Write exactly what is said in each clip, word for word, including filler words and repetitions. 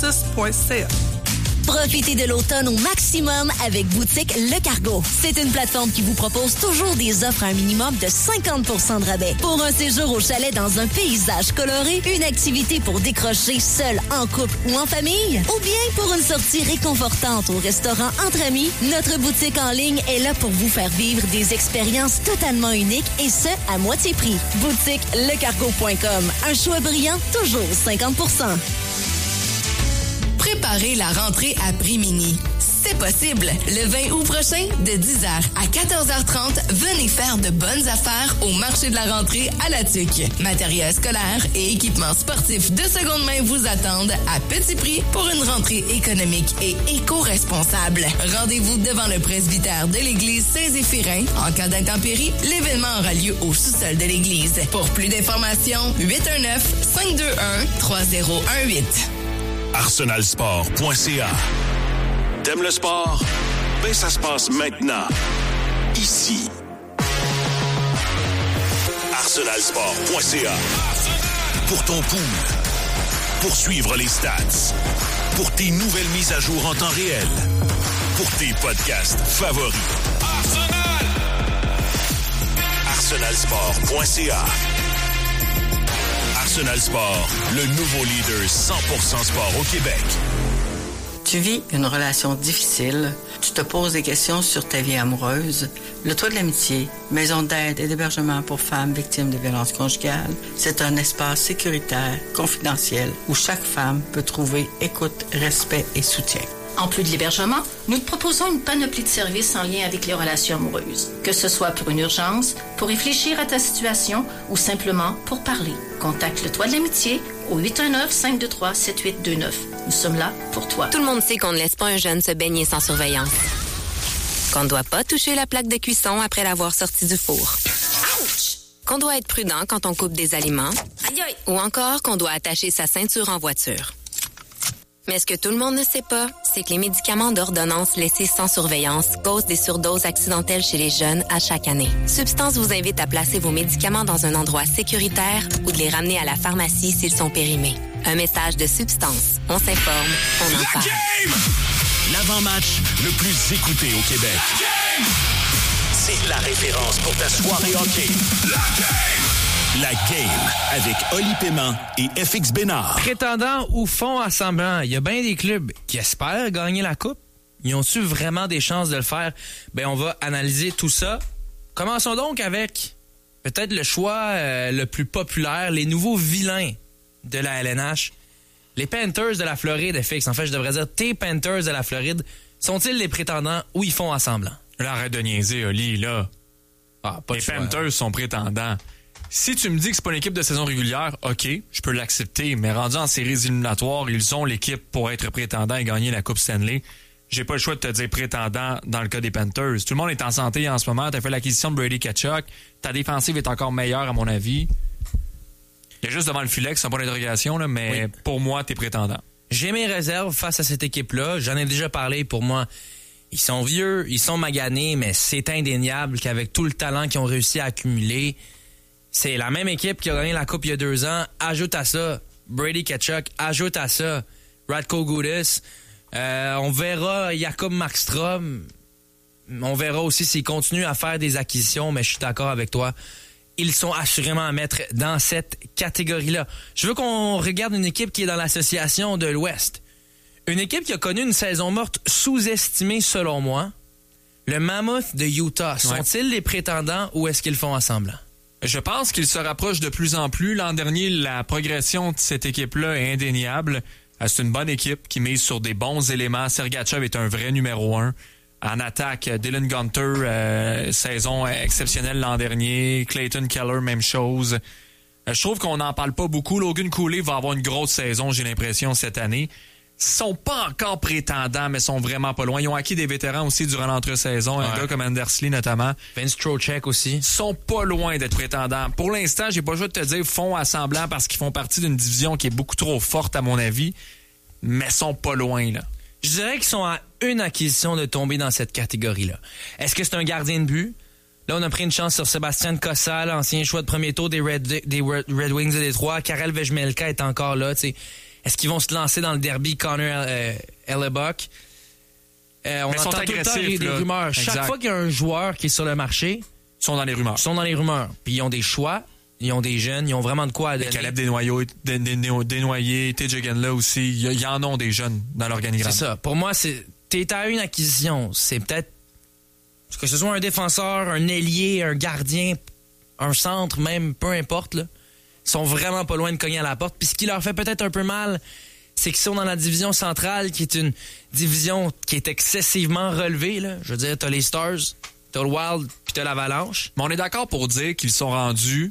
six point c a. Profitez de l'automne au maximum avec Boutique Le Cargo. C'est une plateforme qui vous propose toujours des offres à un minimum de cinquante pour cent de rabais. Pour un séjour au chalet dans un paysage coloré, une activité pour décrocher seul, en couple ou en famille, ou bien pour une sortie réconfortante au restaurant entre amis, notre boutique en ligne est là pour vous faire vivre des expériences totalement uniques et ce, à moitié prix. boutique le cargo point com. Un choix brillant, toujours cinquante pour cent. Préparez la rentrée à prix mini. C'est possible. Le vingt août prochain, de dix heures à quatorze heures trente, venez faire de bonnes affaires au marché de la rentrée à La Tuque. Matériel scolaire et équipements sportifs de seconde main vous attendent à petit prix pour une rentrée économique et éco-responsable. Rendez-vous devant le presbytère de l'église Saint-Zéphirin. En cas d'intempérie, l'événement aura lieu au sous-sol de l'église. Pour plus d'informations, huit un neuf, cinq deux un, trois zéro un huit. arsenal sport point c a. T'aimes le sport? Ben, ça se passe maintenant. Ici. arsenal sport point c a. Pour ton pool. Pour suivre les stats. Pour tes nouvelles mises à jour en temps réel. Pour tes podcasts favoris. Arsenal! arsenal sport point c a. Arsenal Sport, le nouveau leader cent pour cent sport au Québec. Tu vis une relation difficile, tu te poses des questions sur ta vie amoureuse. Le Toit de l'Amitié, maison d'aide et d'hébergement pour femmes victimes de violences conjugales, c'est un espace sécuritaire, confidentiel, où chaque femme peut trouver écoute, respect et soutien. En plus de l'hébergement, nous te proposons une panoplie de services en lien avec les relations amoureuses. Que ce soit pour une urgence, pour réfléchir à ta situation ou simplement pour parler. Contacte le Toit de l'Amitié au huit un neuf, cinq deux trois, sept huit deux neuf. Nous sommes là pour toi. Tout le monde sait qu'on ne laisse pas un jeune se baigner sans surveillance. Qu'on ne doit pas toucher la plaque de cuisson après l'avoir sorti du four. Ouch! Qu'on doit être prudent quand on coupe des aliments. Aïe aïe! Ou encore qu'on doit attacher sa ceinture en voiture. Mais ce que tout le monde ne sait pas, c'est que les médicaments d'ordonnance laissés sans surveillance causent des surdoses accidentelles chez les jeunes à chaque année. Substance vous invite à placer vos médicaments dans un endroit sécuritaire ou de les ramener à la pharmacie s'ils sont périmés. Un message de Substance. On s'informe, on en parle. L'avant-match le plus écouté au Québec. C'est la référence pour ta soirée hockey. La game! La Game avec Oli Paiement et F X Bénard. Prétendants ou fonds à semblant, il y a bien des clubs qui espèrent gagner la Coupe. Ils ont-tu vraiment des chances de le faire? Ben, on va analyser tout ça. Commençons donc avec peut-être le choix euh, le plus populaire, les nouveaux vilains de la L N H. Les Panthers de la Floride, F X. En fait, je devrais dire tes Panthers de la Floride. Sont-ils les prétendants ou ils font à semblant? Là, arrête de niaiser, Oli, là. Ah, pas les de choix. Panthers sont prétendants. Si tu me dis que c'est pas une équipe de saison régulière, OK, je peux l'accepter, mais rendu en séries éliminatoires, ils ont l'équipe pour être prétendants et gagner la Coupe Stanley. J'ai pas le choix de te dire prétendant dans le cas des Panthers. Tout le monde est en santé en ce moment. T'as fait l'acquisition de Brady Tkachuk. Ta défensive est encore meilleure, à mon avis. Il y a juste devant le filet, c'est un point d'interrogation, là, mais oui. Pour moi, t'es prétendant. J'ai mes réserves face à cette équipe-là. J'en ai déjà parlé. Pour moi, ils sont vieux, ils sont maganés, mais c'est indéniable qu'avec tout le talent qu'ils ont réussi à accumuler, c'est la même équipe qui a gagné la Coupe il y a deux ans. Ajoute à ça Brady Tkachuk. Ajoute à ça Radko Gudas. Euh, on verra Jakob Markstrom. On verra aussi s'il continue à faire des acquisitions, mais je suis d'accord avec toi. Ils sont assurément à mettre dans cette catégorie-là. Je veux qu'on regarde une équipe qui est dans l'association de l'Ouest. Une équipe qui a connu une saison morte sous-estimée selon moi. Le Mammoth de Utah. Sont-ils ouais. les prétendants ou est-ce qu'ils font semblant? Je pense qu'il se rapproche de plus en plus. L'an dernier, la progression de cette équipe-là est indéniable. C'est une bonne équipe qui mise sur des bons éléments. Sergachev est un vrai numéro un. En attaque, Dylan Gunter, euh, saison exceptionnelle l'an dernier. Clayton Keller, même chose. Euh, je trouve qu'on n'en parle pas beaucoup. Logan Cooley va avoir une grosse saison, j'ai l'impression, cette année. Ils sont pas encore prétendants, mais sont vraiment pas loin. Ils ont acquis des vétérans aussi durant l'entre-saison. Ouais. Un gars comme Anders Lee, notamment. Vince Trocheck aussi. Ils sont pas loin d'être prétendants. Pour l'instant, j'ai pas le choix de te dire font à semblant parce qu'ils font partie d'une division qui est beaucoup trop forte, à mon avis. Mais sont pas loin, là. Je dirais qu'ils sont à une acquisition de tomber dans cette catégorie-là. Est-ce que c'est un gardien de but? Là, on a pris une chance sur Sébastien Cossal, ancien choix de premier tour des Red, des Red Wings de Détroit. Karel Vejmelka est encore là, tu sais. Est-ce qu'ils vont se lancer dans le derby Connor euh, Hellebuyck? Euh, on Mais entend tout le temps des, des rumeurs. Chaque exact. fois qu'il y a un joueur qui est sur le marché, Ils sont dans les rumeurs. ils sont dans les rumeurs. Puis ils ont des choix, ils ont des jeunes, ils ont vraiment de quoi à donner. Caleb Desnoyers, Des- Des- Des- Desnoyers, T J Gunla aussi. Il y, y en ont des jeunes dans l'organigramme. C'est ça. Pour moi, c'est t'es à une acquisition. C'est peut-être que ce soit un défenseur, un ailier, un gardien, un centre, même, peu importe, là. Ils sont vraiment pas loin de cogner à la porte. Puis ce qui leur fait peut-être un peu mal, c'est qu'ils sont dans la division centrale, qui est une division qui est excessivement relevée, là. Je veux dire, t'as les Stars, t'as le Wild, puis t'as l'Avalanche. Mais on est d'accord pour dire qu'ils sont rendus,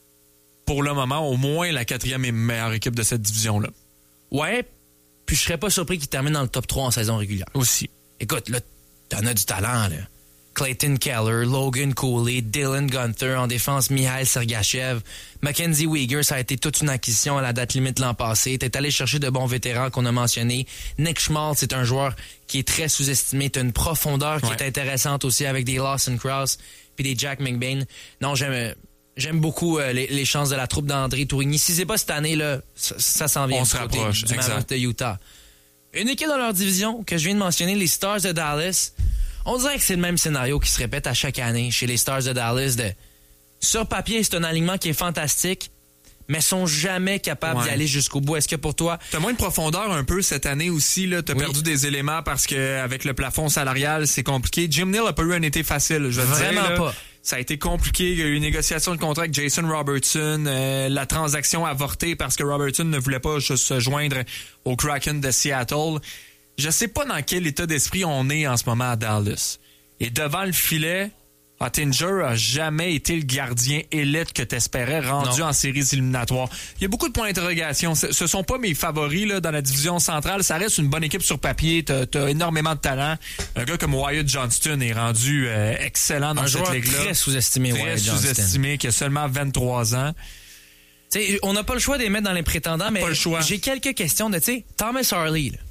pour le moment, au moins la quatrième et meilleure équipe de cette division-là. Ouais, puis je serais pas surpris qu'ils terminent dans le top trois en saison régulière. Aussi. Écoute, là, t'en as du talent, là. Clayton Keller, Logan Cooley, Dylan Gunther, en défense, Mihail Sergachev, Mackenzie Weegar, ça a été toute une acquisition à la date limite l'an passé. T'es allé chercher de bons vétérans qu'on a mentionnés. Nick Schmaltz, c'est un joueur qui est très sous-estimé. T'as une profondeur qui Ouais. est intéressante aussi avec des Lawson Cross puis des Jack McBain. Non, j'aime... J'aime beaucoup euh, les, les chances de la troupe d'André Tourigny. Si c'est pas cette année, là, ça, ça s'en vient On du se côté rapproche, du exact. Mammoth de Utah. Une équipe dans leur division que je viens de mentionner, les Stars de Dallas. On dirait que c'est le même scénario qui se répète à chaque année chez les Stars de Dallas. De, sur papier, c'est un alignement qui est fantastique, mais sont jamais capables Ouais. d'y aller jusqu'au bout. Est-ce que pour toi... T'as moins de profondeur un peu cette année aussi. Là. T'as Oui. perdu des éléments parce que avec le plafond salarial, c'est compliqué. Jim Neal a pas eu un été facile, je vais te Vraiment dire. là. pas. Ça a été compliqué. Il y a eu une négociation de contrat avec Jason Robertson. Euh, la transaction avortée parce que Robertson ne voulait pas juste se joindre au Kraken de Seattle. Je sais pas dans quel état d'esprit on est en ce moment à Dallas. Et devant le filet, Ottinger a jamais été le gardien élite que t'espérais rendu Non. en séries éliminatoires. Il y a beaucoup de points d'interrogation. Ce ce sont pas mes favoris là, dans la division centrale. Ça reste une bonne équipe sur papier. T'as, t'as énormément de talent. Un gars comme Wyatt Johnston est rendu euh, excellent dans Un cette joueur ligue-là. très sous-estimé, Très Wyatt Johnston. sous-estimé, qui a seulement vingt-trois ans. T'sais, on n'a pas le choix de les mettre dans les prétendants, mais Pas le choix. j'ai quelques questions de, tu sais, Thomas Harley, là,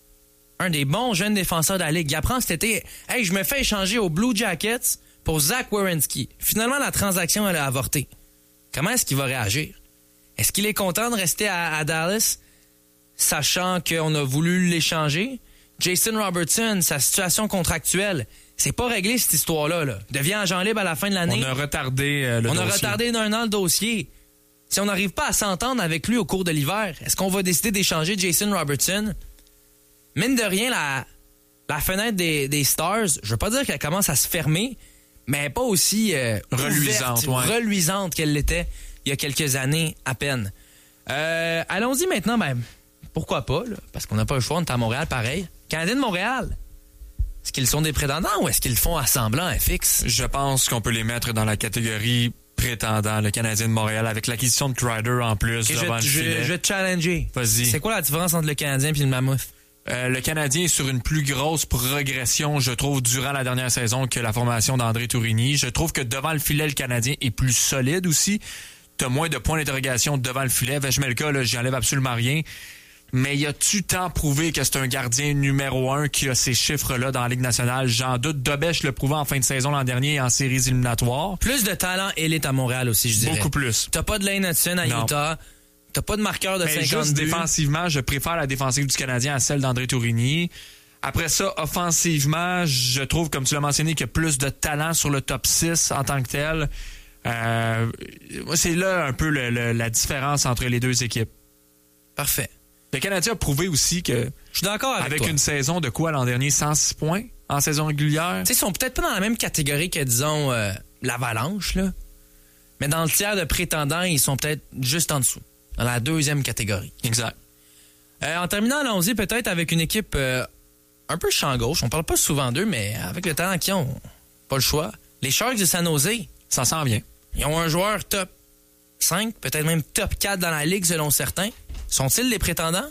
un des bons jeunes défenseurs de la Ligue. Il apprend cet été, hey, je me fais échanger aux Blue Jackets pour Zach Werenski. Finalement, la transaction, elle a avorté. Comment est-ce qu'il va réagir? Est-ce qu'il est content de rester à, à Dallas, sachant qu'on a voulu l'échanger? Jason Robertson, sa situation contractuelle, c'est pas réglé cette histoire-là. Là. Il devient agent libre à la fin de l'année. On a retardé euh, le On dossier. a retardé d'un an le dossier. Si on n'arrive pas à s'entendre avec lui au cours de l'hiver, est-ce qu'on va décider d'échanger Jason Robertson? Mine de rien, la, la fenêtre des, des Stars, je veux pas dire qu'elle commence à se fermer, mais elle est pas aussi euh, Reluisante, ouverte, ouais. reluisante qu'elle l'était il y a quelques années à peine. Euh, allons-y maintenant, ben, pourquoi pas, là, parce qu'on n'a pas le choix, on est à Montréal pareil. Canadiens de Montréal, est-ce qu'ils sont des prétendants ou est-ce qu'ils le font à semblant, à fixe? Je pense qu'on peut les mettre dans la catégorie prétendant, le Canadien de Montréal, avec l'acquisition de Crider en plus Ok, devant je, le je, filet. je vais te challenger. Vas-y. C'est quoi la différence entre le Canadien et le Mammouth? Euh, le Canadien est sur une plus grosse progression, je trouve, durant la dernière saison que la formation d'André Tourigny. Je trouve que devant le filet, le Canadien est plus solide aussi. T'as moins de points d'interrogation devant le filet. Vejmelka, là, j'y enlève absolument rien. Mais y a-tu tant prouvé que c'est un gardien numéro un qui a ces chiffres-là dans la Ligue nationale? J'en doute. Dobèche le prouvait en fin de saison l'an dernier en séries éliminatoires. Plus de talent élite à Montréal aussi, je dirais. Beaucoup plus. T'as pas de Lane Hudson à Non. Utah. T'as pas de marqueur de Mais cinquante juste buts. défensivement, je préfère la défensive du Canadien à celle d'André Tourigny. Après ça, offensivement, je trouve, comme tu l'as mentionné, qu'il y a plus de talent sur le top six en tant que tel. Euh, c'est là un peu le- le- la différence entre les deux équipes. Parfait. Le Canadien a prouvé aussi que, Je suis d'accord avec, avec toi. une saison de quoi l'an dernier, cent six points en saison régulière. Tu sais, ils sont peut-être pas dans la même catégorie que, disons, euh, l'Avalanche, là. Mais dans le tiers de prétendants, ils sont peut-être juste en dessous. Dans la deuxième catégorie. Exact. Euh, en terminant, allons-y peut-être avec une équipe euh, un peu champ gauche. On parle pas souvent d'eux, mais avec le talent qu'ils ont, pas le choix. Les Sharks de San Jose, Ça s'en vient. ils ont un joueur top cinq, peut-être même top quatre dans la Ligue selon certains. Sont-ils les prétendants?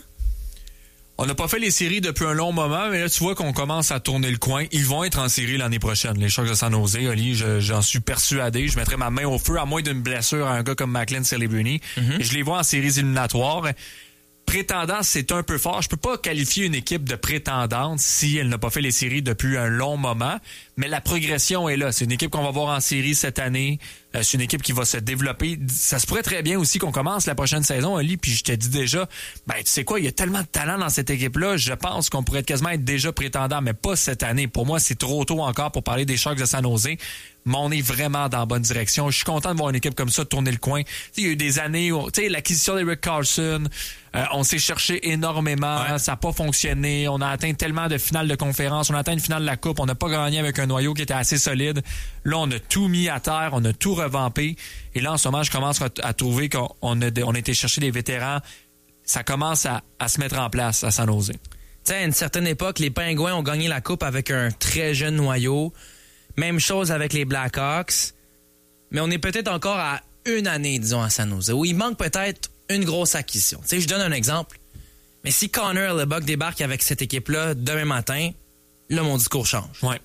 On n'a pas fait les séries depuis un long moment, mais là, tu vois qu'on commence à tourner le coin. Ils vont être en série l'année prochaine, les Sharks de San Jose. Oli, je- j'en suis persuadé. Je mettrai ma main au feu, à moins d'une blessure à un gars comme Macklin Celebrini. Mm-hmm. Je les vois en séries éliminatoires. Prétendant, c'est un peu fort. Je peux pas qualifier une équipe de prétendante si elle n'a pas fait les séries depuis un long moment, mais la progression est là. C'est une équipe qu'on va voir en série cette année. Euh, c'est une équipe qui va se développer. Ça se pourrait très bien aussi qu'on commence la prochaine saison, Ali, puis je te dis déjà, ben tu sais quoi, il y a tellement de talent dans cette équipe-là, je pense qu'on pourrait quasiment être déjà prétendant, mais pas cette année. Pour moi, c'est trop tôt encore pour parler des Sharks de San Jose. Mais on est vraiment dans la bonne direction. Je suis content de voir une équipe comme ça tourner le coin. T'sais, il y a eu des années où, tu sais, l'acquisition d'Eric Carlson, euh, on s'est cherché énormément, ouais. Ça n'a pas fonctionné. On a atteint tellement de finales de conférence, on a atteint une finale de la Coupe, on n'a pas gagné avec un noyau qui était assez solide. Là, on a tout mis à terre, on a tout revampé. Et là, en ce moment, je commence à trouver qu'on on a, on a été chercher des vétérans. Ça commence à, à se mettre en place à San Jose. Tu sais, à une certaine époque, les Pingouins ont gagné la Coupe avec un très jeune noyau. Même chose avec les Blackhawks. Mais on est peut-être encore à une année, disons, à San Jose, où il manque peut-être une grosse acquisition. Tu sais, je donne un exemple. Mais si Connor Hellebuyck débarque avec cette équipe-là demain matin, là, mon discours change. Ouais.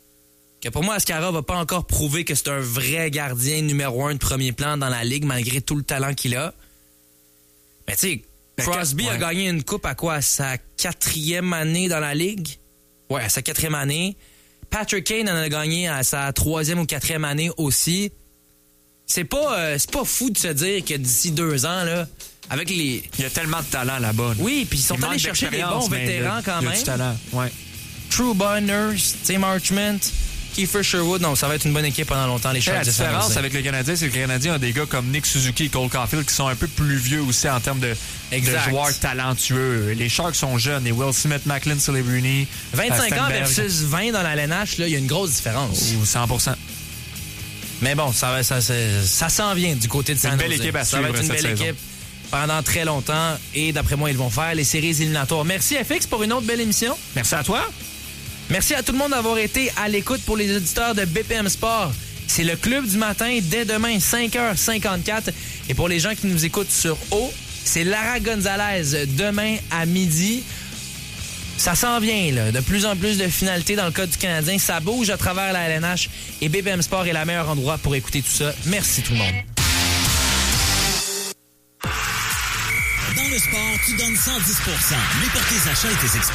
Que pour moi, Ascara va pas encore prouver que c'est un vrai gardien numéro un de premier plan dans la Ligue, malgré tout le talent qu'il a. Mais tu sais, Crosby ouais. a gagné une coupe à quoi? À sa quatrième année dans la Ligue? Ouais, à sa quatrième année. Patrick Kane en a gagné à sa troisième ou quatrième année aussi. C'est pas, euh, c'est pas fou de se dire que d'ici deux ans, là, avec les... Il y a tellement de talent là-bas. Là. Oui, puis ils sont allés chercher des bons vétérans quand il y a même. Du talent, ouais. True Bonners, Tim Archment, Kiefer Sherwood. Non, ça va être une bonne équipe pendant longtemps, les Sharks de San Jose. La différence avec le Canadien, c'est que le Canadien a des gars comme Nick Suzuki et Cole Caulfield qui sont un peu plus vieux aussi en termes de, de joueurs talentueux. Les Sharks sont jeunes. Et Will Smith, Macklin, Celebrini, vingt-cinq ans versus vingt dans la L N H, il y a une grosse différence. Ou cent pour cent. Mais bon, ça, ça, ça, ça s'en vient du côté de San Jose. Une belle équipe à suivre. Ça va être une belle saison. Équipe pendant très longtemps. Et d'après moi, ils vont faire les séries éliminatoires. Merci F X pour une autre belle émission. Merci à toi. Merci à tout le monde d'avoir été à l'écoute pour les auditeurs de B P M Sport. C'est le club du matin dès demain, cinq heures cinquante-quatre. Et pour les gens qui nous écoutent sur O, c'est Lara Gonzalez demain à midi. Ça s'en vient, là. De plus en plus de finalités dans le cas du Canadien. Ça bouge à travers la L N H. Et B P M Sport est le meilleur endroit pour écouter tout ça. Merci tout le monde. Dans le sport, tu donnes cent dix pour cent. Mais pour tes achats et tes expériences,